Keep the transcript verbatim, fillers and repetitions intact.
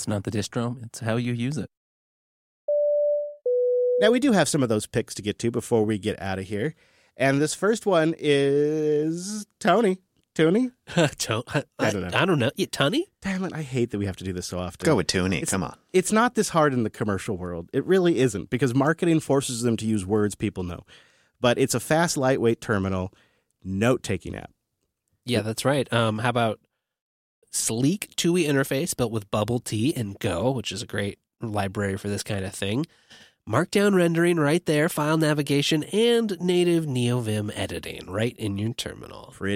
not the distro. It's how you use it. Now, we do have some of those picks to get to before we get out of here. And this first one is Tony. Tony? to- I, I don't know. I don't know. Yeah, Tony? Damn it, I hate that we have to do this so often. Go with Toonie. It's- Come on. It's not this hard in the commercial world. It really isn't, because marketing forces them to use words people know. But it's a fast, lightweight terminal note-taking app. Yeah, that's right. Um, how about sleek two E interface built with Bubble Tea and Go, which is a great library for this kind of thing. Markdown rendering right there, file navigation, and native NeoVim editing right in your terminal. Pretty